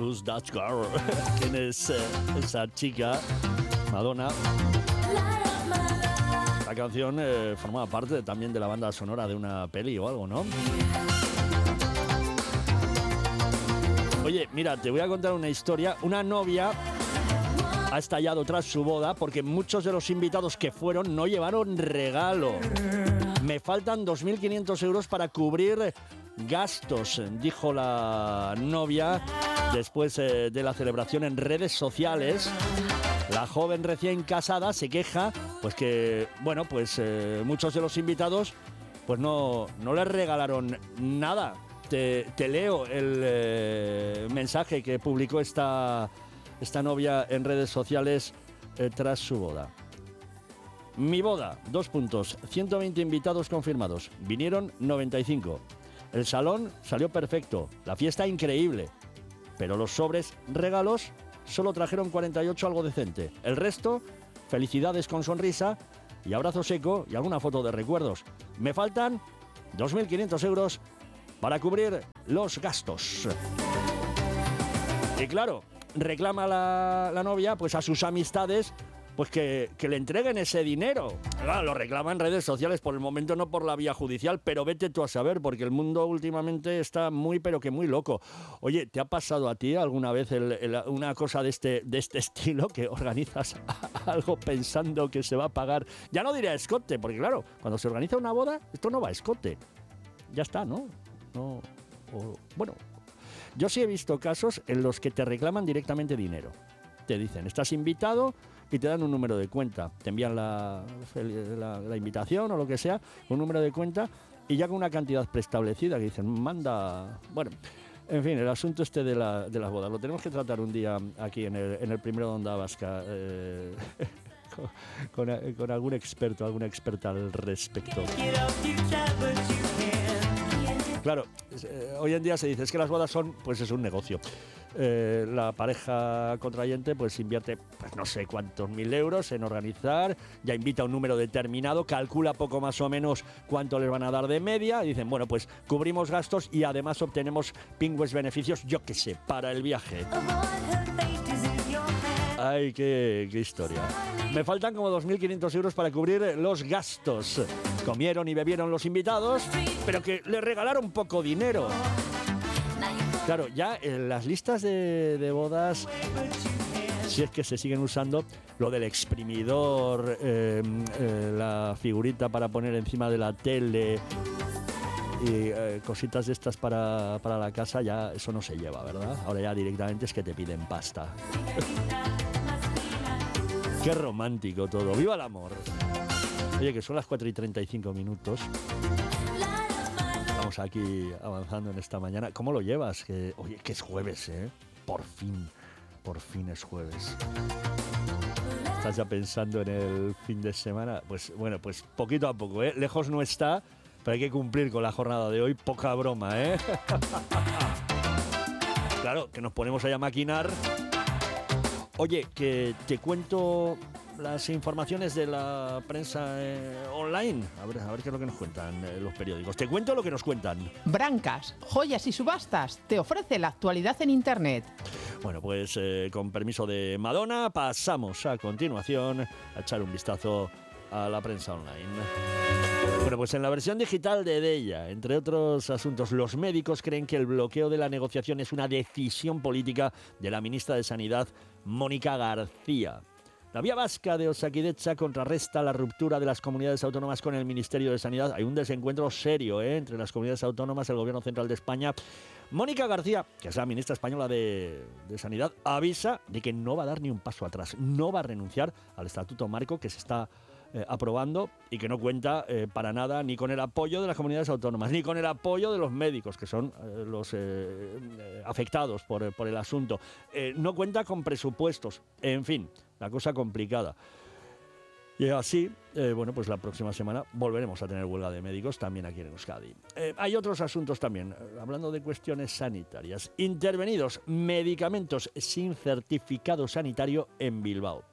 Who's That Girl? ¿Quién es esa chica? Madonna. La canción formaba parte también de la banda sonora de una peli o algo, ¿no? Oye, mira, te voy a contar una historia. Una novia ha estallado tras su boda porque muchos de los invitados que fueron no llevaron regalo. Me faltan 2.500 euros para cubrir gastos, dijo la novia después de la celebración en redes sociales. La joven recién casada se queja, pues que, bueno, pues muchos de los invitados pues no les regalaron nada. Te leo el mensaje que publicó esta novia en redes sociales tras su boda. Mi boda, 120 invitados confirmados, vinieron 95. El salón salió perfecto, la fiesta increíble, pero los sobres regalos solo trajeron 48, algo decente. El resto, felicidades con sonrisa y abrazo seco y alguna foto de recuerdos. Me faltan 2.500 euros para cubrir los gastos. Y claro, reclama la novia pues a sus amistades pues que le entreguen ese dinero. Claro, lo reclama en redes sociales, por el momento no por la vía judicial, pero vete tú a saber, porque el mundo últimamente está muy, pero que muy loco. Oye, ¿te ha pasado a ti alguna vez una cosa de este estilo, que organizas algo pensando que se va a pagar? Ya no diré a escote, porque claro, cuando se organiza una boda, esto no va a escote. Ya está, ¿no? Bueno, yo sí he visto casos en los que te reclaman directamente dinero. Te dicen, estás invitado y te dan un número de cuenta. Te envían la invitación o lo que sea, un número de cuenta y ya con una cantidad preestablecida que dicen, manda... Bueno, en fin, el asunto de las bodas. Lo tenemos que tratar un día aquí en el primero de Onda Vasca con algún experto, alguna experta al respecto. Claro, hoy en día se dice es que las bodas son, pues es un negocio. La pareja contrayente pues invierte, pues no sé cuántos mil euros en organizar, ya invita a un número determinado, calcula poco más o menos cuánto les van a dar de media y dicen, bueno, pues cubrimos gastos y además obtenemos pingües beneficios, yo qué sé, para el viaje. Ay, qué historia. Me faltan como 2.500 euros para cubrir los gastos. Comieron y bebieron los invitados, pero que les regalaron poco dinero. Claro, ya en las listas de bodas, si es que se siguen usando, lo del exprimidor, la figurita para poner encima de la tele y cositas de estas para la casa, ya eso no se lleva, ¿verdad? Ahora ya directamente es que te piden pasta. Qué romántico todo. ¡Viva el amor! Oye, que son las 4:35. Estamos aquí avanzando en esta mañana. ¿Cómo lo llevas? Oye, que es jueves, ¿eh? Por fin es jueves. ¿Estás ya pensando en el fin de semana? Pues bueno, pues poquito a poco, ¿eh? Lejos no está, pero hay que cumplir con la jornada de hoy. Poca broma, ¿eh? Claro, que nos ponemos ahí a maquinar. Oye, que te cuento las informaciones de la prensa online. A ver qué es lo que nos cuentan los periódicos. Te cuento lo que nos cuentan. Brancas, Joyas y Subastas te ofrece la actualidad en Internet. Bueno, pues con permiso de Madonna, pasamos a continuación a echar un vistazo a la prensa online. Bueno, pues en la versión digital de Deia, entre otros asuntos, los médicos creen que el bloqueo de la negociación es una decisión política de la ministra de Sanidad, Mónica García. La vía vasca de Osakidetza contrarresta la ruptura de las comunidades autónomas con el Ministerio de Sanidad. Hay un desencuentro serio entre las comunidades autónomas y el Gobierno Central de España. Mónica García, que es la ministra española de Sanidad, avisa de que no va a dar ni un paso atrás. No va a renunciar al Estatuto Marco que se está aprobando y que no cuenta para nada ni con el apoyo de las comunidades autónomas, ni con el apoyo de los médicos, que son los afectados por el asunto. No cuenta con presupuestos. En fin, la cosa complicada. Y así, bueno, pues la próxima semana volveremos a tener huelga de médicos también aquí en Euskadi. Hay otros asuntos también, hablando de cuestiones sanitarias. Intervenidos medicamentos sin certificado sanitario en Bilbao.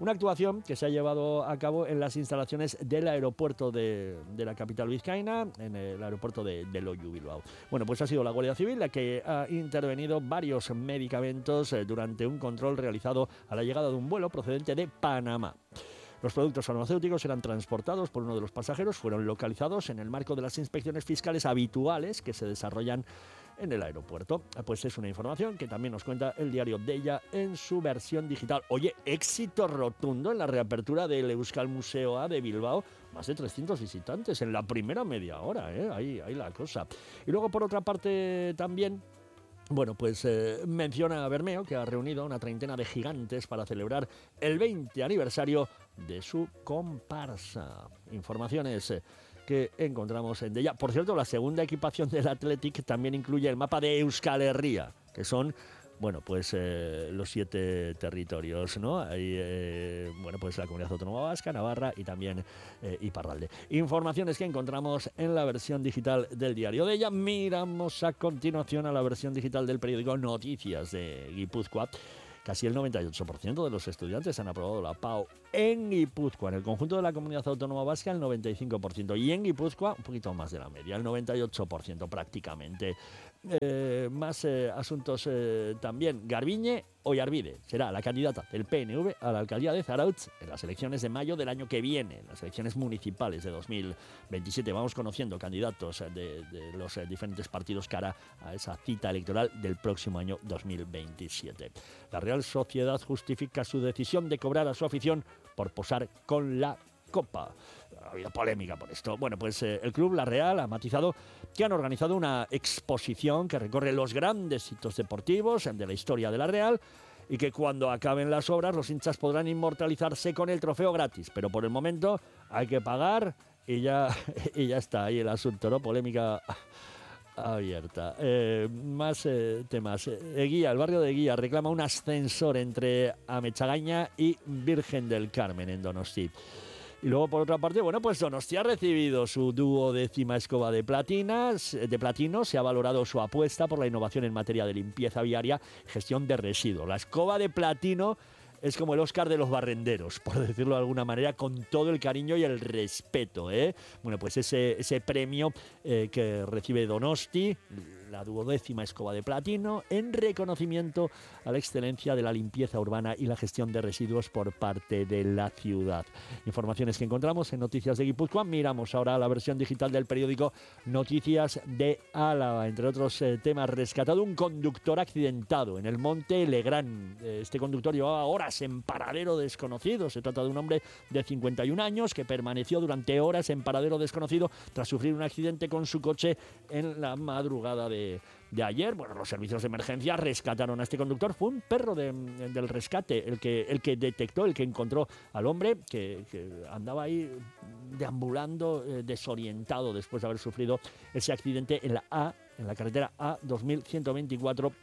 Una actuación que se ha llevado a cabo en las instalaciones del aeropuerto de la capital vizcaína, en el aeropuerto de Loiu, Bilbao. Bueno, pues ha sido la Guardia Civil la que ha intervenido varios medicamentos durante un control realizado a la llegada de un vuelo procedente de Panamá. Los productos farmacéuticos eran transportados por uno de los pasajeros, fueron localizados en el marco de las inspecciones fiscales habituales que se desarrollan en el aeropuerto. Pues es una información que también nos cuenta el diario Deia en su versión digital. Oye, éxito rotundo en la reapertura del Euskal Museo A de Bilbao. Más de 300 visitantes en la primera media hora, ¿eh? Ahí la cosa. Y luego, por otra parte, también... Bueno, pues menciona a Bermeo que ha reunido una treintena de gigantes para celebrar el 20 aniversario de su comparsa. Informaciones que encontramos en Deia. Por cierto, la segunda equipación del Athletic también incluye el mapa de Euskal Herria, que son... Bueno, pues los 7 territorios, ¿no? Hay, bueno, pues la Comunidad Autónoma Vasca, Navarra y también Iparralde. Informaciones que encontramos en la versión digital del diario Deia. Miramos a continuación a la versión digital del periódico Noticias de Guipúzcoa. Casi el 98% de los estudiantes han aprobado la PAU en Guipúzcoa. En el conjunto de la Comunidad Autónoma Vasca, el 95%. Y en Guipúzcoa, un poquito más de la media, el 98% prácticamente. Más asuntos también. Garbiñe Oyarbide será la candidata del PNV a la alcaldía de Zarautz en las elecciones de mayo del año que viene, las elecciones municipales de 2027. Vamos conociendo candidatos de los diferentes partidos cara a esa cita electoral del próximo año 2027. La Real Sociedad justifica su decisión de cobrar a su afición por posar con la Copa. Ha habido polémica por esto. Bueno, pues el club, La Real, ha matizado que han organizado una exposición que recorre los grandes hitos deportivos de la historia de La Real y que cuando acaben las obras los hinchas podrán inmortalizarse con el trofeo gratis. Pero por el momento hay que pagar y ya está ahí el asunto, ¿no? Polémica abierta. Más temas. Eguía, el barrio de Eguía reclama un ascensor entre Amechagaña y Virgen del Carmen en Donosti. Y luego, por otra parte, bueno, pues Donosti ha recibido su 12ª escoba de platino. Se ha valorado su apuesta por la innovación en materia de limpieza viaria, gestión de residuos. La escoba de platino es como el Oscar de los barrenderos, por decirlo de alguna manera, con todo el cariño y el respeto, ¿eh? Bueno, pues ese premio que recibe Donosti, la 12ª escoba de platino, en reconocimiento a la excelencia de la limpieza urbana y la gestión de residuos por parte de la ciudad. Informaciones que encontramos en Noticias de Guipúzcoa. Miramos ahora la versión digital del periódico Noticias de Álava. Entre otros temas, rescatado un conductor accidentado en el Monte Legrán. Este conductor llevaba horas en paradero desconocido. Se trata de un hombre de 51 años que permaneció durante horas en paradero desconocido tras sufrir un accidente con su coche en la madrugada de ayer. Bueno, los servicios de emergencia rescataron a este conductor. Fue un perro del rescate el que detectó, el que encontró al hombre que andaba ahí deambulando desorientado después de haber sufrido ese accidente en la carretera A2124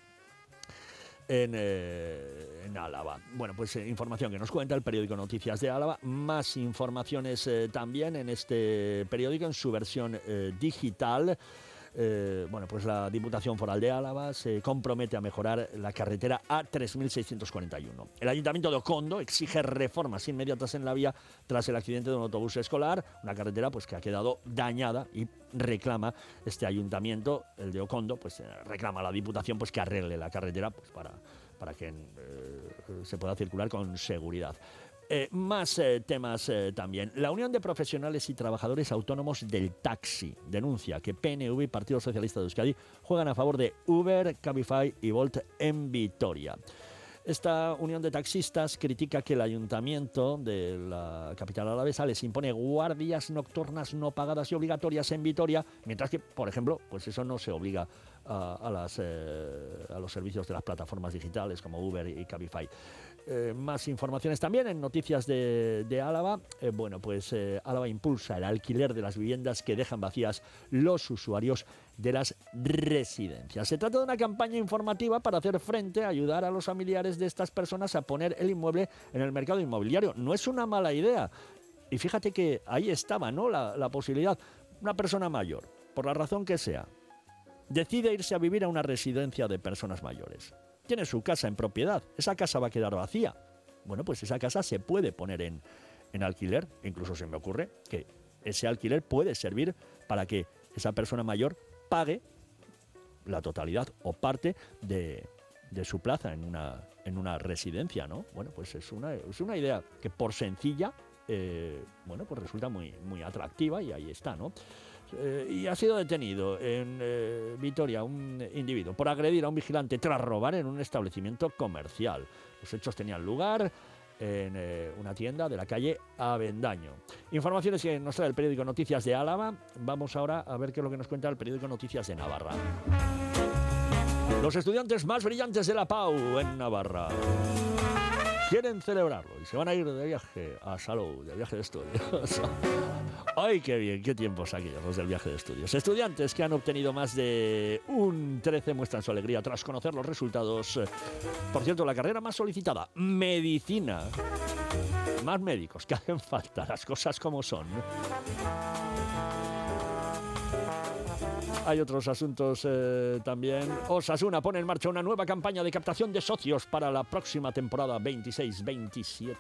en Álava. Bueno, pues información que nos cuenta el periódico Noticias de Álava. Más informaciones también en este periódico en su versión digital. Bueno, pues la Diputación Foral de Álava se compromete a mejorar la carretera A3641. El Ayuntamiento de Ocondo exige reformas inmediatas en la vía tras el accidente de un autobús escolar, una carretera pues que ha quedado dañada, y reclama este ayuntamiento, el de Ocondo, pues reclama a la Diputación pues que arregle la carretera pues para que se pueda circular con seguridad. Más temas también. La Unión de Profesionales y Trabajadores Autónomos del Taxi denuncia que PNV y Partido Socialista de Euskadi juegan a favor de Uber, Cabify y Bolt en Vitoria. Esta unión de taxistas critica que el ayuntamiento de la capital alavesa les impone guardias nocturnas no pagadas y obligatorias en Vitoria, mientras que, por ejemplo, pues eso no se obliga a los servicios de las plataformas digitales como Uber y Cabify. Más informaciones también en Noticias de Álava. Bueno, pues Álava impulsa el alquiler de las viviendas que dejan vacías los usuarios de las residencias. Se trata de una campaña informativa para hacer frente, ayudar a los familiares de estas personas a poner el inmueble en el mercado inmobiliario. No es una mala idea. Y fíjate que ahí estaba, ¿no?, la posibilidad. Una persona mayor, por la razón que sea, decide irse a vivir a una residencia de personas mayores. Tiene su casa en propiedad, esa casa va a quedar vacía. bueno, pues esa casa se puede poner en alquiler. Incluso se me ocurre que ese alquiler puede servir para que esa persona mayor pague la totalidad o parte de su plaza en una residencia, ¿no? Bueno, pues es una idea que por sencilla, bueno, pues resulta muy, muy atractiva y ahí está, ¿no? Y ha sido detenido en Vitoria un individuo por agredir a un vigilante tras robar en un establecimiento comercial. Los hechos tenían lugar en una tienda de la calle Avendaño. Informaciones que nos trae el periódico Noticias de Álava. Vamos ahora a ver qué es lo que nos cuenta el periódico Noticias de Navarra. Los estudiantes más brillantes de la PAU en Navarra quieren celebrarlo y se van a ir de viaje a Salou, de viaje de estudios. ¡Ay, qué bien! ¡Qué tiempos aquellos los del viaje de estudios! Estudiantes que han obtenido más de un 13 muestran su alegría tras conocer los resultados. Por cierto, la carrera más solicitada, medicina. Más médicos que hacen falta, las cosas como son. Hay otros asuntos también. Osasuna pone en marcha una nueva campaña de captación de socios para la próxima temporada 26-27.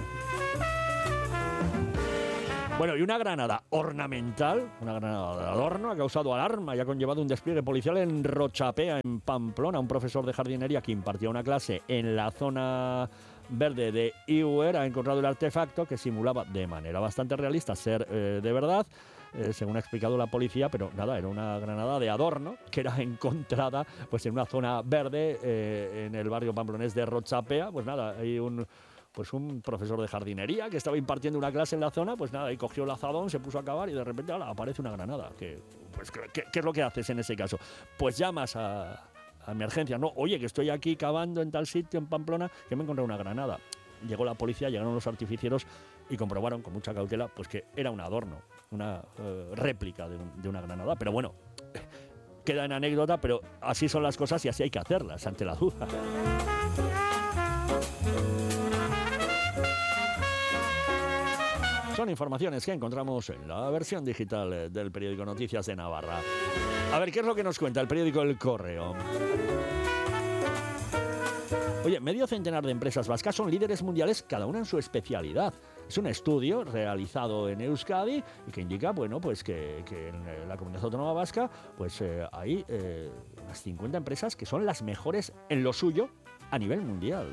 Bueno, y una granada ornamental, una granada de adorno, ha causado alarma y ha conllevado un despliegue policial en Rochapea, en Pamplona. Un profesor de jardinería que impartía una clase en la zona verde de Iuer ha encontrado el artefacto que simulaba de manera bastante realista ser de verdad, según ha explicado la policía, pero nada, era una granada de adorno que era encontrada pues en una zona verde en el barrio pamplonés de Rochapea. Pues nada, hay un profesor de jardinería que estaba impartiendo una clase en la zona, pues nada, y cogió el azadón, se puso a cavar y de repente aparece una granada. ¿Qué es lo que haces en ese caso? Pues llamas a emergencia, no, oye, que estoy aquí cavando en tal sitio, en Pamplona, que me encontré una granada. Llegó la policía, llegaron los artificieros y comprobaron con mucha cautela pues que era un adorno, una réplica de una granada. Pero bueno, queda en anécdota, pero así son las cosas y así hay que hacerlas, ante la duda. Son informaciones que encontramos en la versión digital del periódico Noticias de Navarra. A ver, ¿qué es lo que nos cuenta el periódico El Correo? Oye, medio centenar de empresas vascas son líderes mundiales, cada una en su especialidad. Es un estudio realizado en Euskadi y que indica, bueno, pues que en la comunidad autónoma vasca pues hay unas 50 empresas que son las mejores en lo suyo a nivel mundial.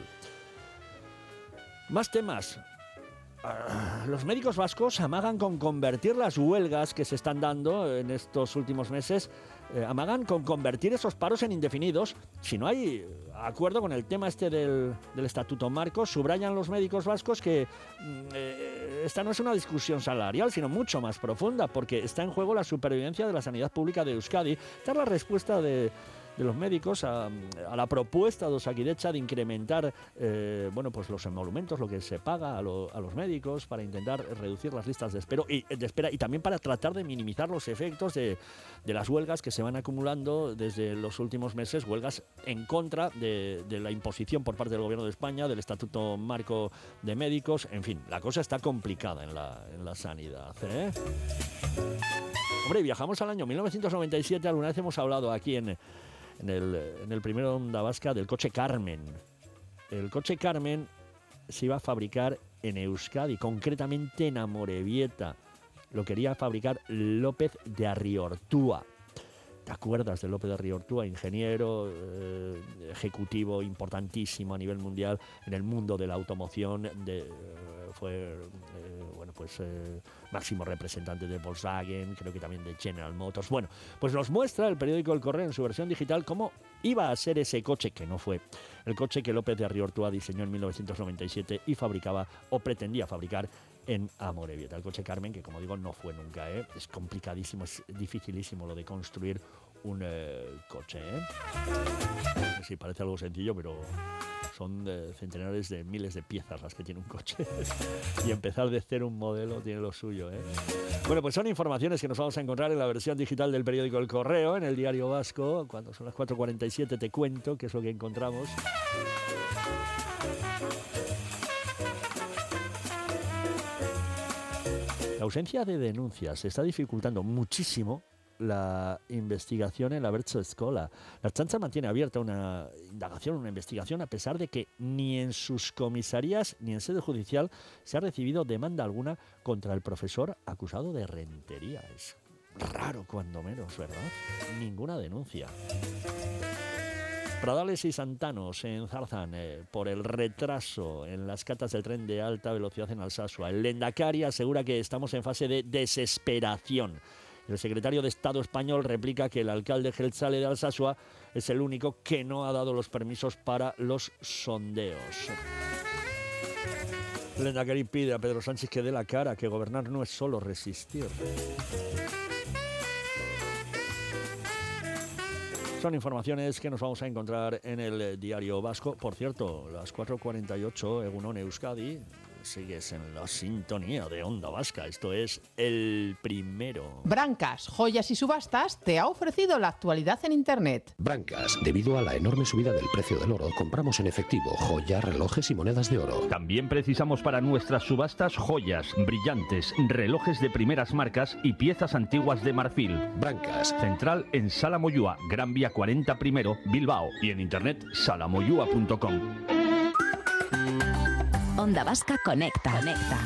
Más temas. Los médicos vascos amagan con convertir las huelgas que se están dando en estos últimos meses, amagan con convertir esos paros en indefinidos. Si no hay acuerdo con el tema este del Estatuto Marco, subrayan los médicos vascos que esta no es una discusión salarial, sino mucho más profunda, porque está en juego la supervivencia de la sanidad pública de Euskadi. Esta es la respuesta de los médicos a la propuesta de Osakidecha de incrementar pues los emolumentos, lo que se paga a los médicos para intentar reducir las listas de espera y también para tratar de minimizar los efectos de las huelgas que se van acumulando desde los últimos meses, huelgas en contra de la imposición por parte del Gobierno de España, del Estatuto Marco de Médicos. En fin, la cosa está complicada en la sanidad, ¿eh? Hombre, viajamos al año 1997, alguna vez hemos hablado aquí en el primer Onda Vasca del coche Carmen. El coche Carmen se iba a fabricar en Euskadi, concretamente en Amorebieta. Lo quería fabricar López de Arriortúa. ¿Te acuerdas de López de Arriortúa? Ingeniero, ejecutivo importantísimo a nivel mundial en el mundo de la automoción. Fue máximo representante de Volkswagen, creo que también de General Motors. Bueno, pues nos muestra el periódico El Correo en su versión digital cómo iba a ser ese coche, que no fue el coche que López de Arriortúa diseñó en 1997 y fabricaba o pretendía fabricar en Amorebieta. El coche Carmen, que como digo no fue nunca, es complicadísimo, es dificilísimo lo de construir un coche. Sí, parece algo sencillo, pero son centenares de miles de piezas las que tiene un coche. Y empezar de cero un modelo tiene lo suyo, ¿eh? Bueno, pues son informaciones que nos vamos a encontrar en la versión digital del periódico El Correo, en el Diario Vasco. Cuando son las 4:47 te cuento qué es lo que encontramos. La ausencia de denuncias está dificultando muchísimo la investigación en la Bercho Escola. La Ertzaintza mantiene abierta una indagación, una investigación, a pesar de que ni en sus comisarías ni en sede judicial se ha recibido demanda alguna contra el profesor acusado de rentería. Es raro cuando menos, ¿verdad? Ninguna denuncia. Pradales y Santanos se enzarzan por el retraso en las catas del tren de alta velocidad en Alsasua. El Lehendakari asegura que estamos en fase de desesperación. El secretario de Estado español replica que el alcalde Jeltzale de Alsasua es el único que no ha dado los permisos para los sondeos. El Lehendakari pide a Pedro Sánchez que dé la cara, que gobernar no es solo resistir. Son informaciones que nos vamos a encontrar en el Diario Vasco. Por cierto, las 4:48, Egunon Euskadi. Sigues en la sintonía de Onda Vasca. Esto es El Primero. Brancas, Joyas y Subastas te ha ofrecido la actualidad en Internet. Brancas, debido a la enorme subida del precio del oro, compramos en efectivo joyas, relojes y monedas de oro. También precisamos para nuestras subastas joyas, brillantes, relojes de primeras marcas y piezas antiguas de marfil. Brancas. Central en Sala Moyúa, Gran Vía 40 primero, Bilbao. Y en internet salamoyua.com. Onda Vasca Conecta.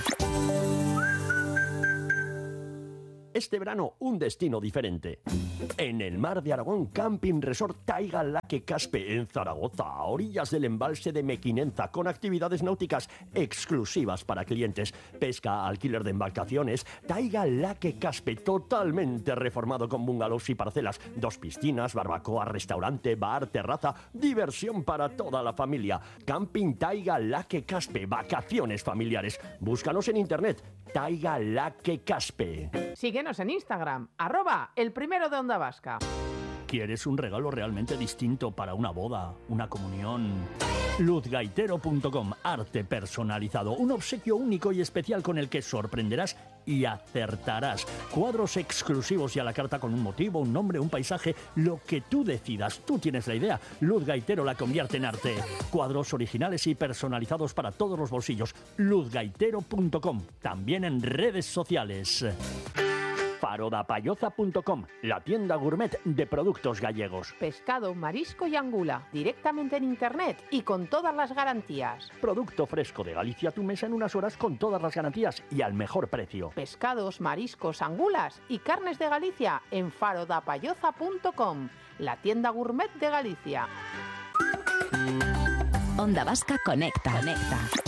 Este verano, un destino diferente. En el mar de Aragón, Camping Resort Taiga Laque Caspe, en Zaragoza, a orillas del embalse de Mequinenza, con actividades náuticas exclusivas para clientes, pesca, alquiler de embarcaciones. Taiga Laque Caspe, totalmente reformado con bungalows y parcelas, 2 piscinas, barbacoa, restaurante, bar, terraza, diversión para toda la familia. Camping Taiga Laque Caspe, vacaciones familiares. Búscanos en internet, Taiga Laque Caspe. Síguenos en Instagram, @El Primero de Onda Vasca. ¿Quieres un regalo realmente distinto para una boda, una comunión? Luzgaitero.com, arte personalizado, un obsequio único y especial con el que sorprenderás y acertarás. Cuadros exclusivos y a la carta con un motivo, un nombre, un paisaje, lo que tú decidas. Tú tienes la idea. Luz Gaitero la convierte en arte. Cuadros originales y personalizados para todos los bolsillos. Luzgaitero.com, también en redes sociales. Farodapayoza.com, la tienda gourmet de productos gallegos. Pescado, marisco y angula, directamente en Internet y con todas las garantías. Producto fresco de Galicia a tu mesa en unas horas con todas las garantías y al mejor precio. Pescados, mariscos, angulas y carnes de Galicia en farodapayoza.com, la tienda gourmet de Galicia. Onda Vasca Conecta.